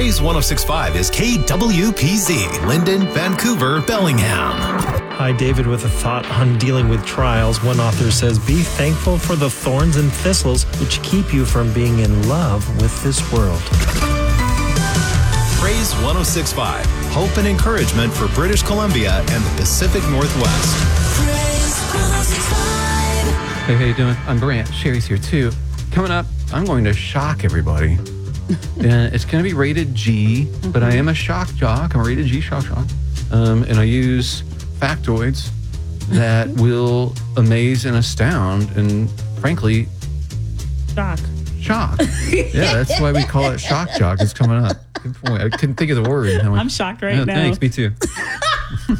Praise 106.5 is KWPZ, Linden, Vancouver, Bellingham. Hi, David, with a thought on dealing with trials. One author says, be thankful for the thorns and thistles which keep you from being in love with this world. Praise 106.5, hope and encouragement for British Columbia and the Pacific Northwest. Praise 106.5. Hey, how you doing? I'm Brant. Sherry's here too. Coming up, I'm going to shock everybody. And it's going to be rated G, but I am a shock jock. I'm a rated G shock jock. And I use factoids that will amaze and astound and, frankly, shock. Yeah, that's why we call it shock jock. It's coming up. Good point. I couldn't think of the word. I'm shocked right now. Thanks, me too.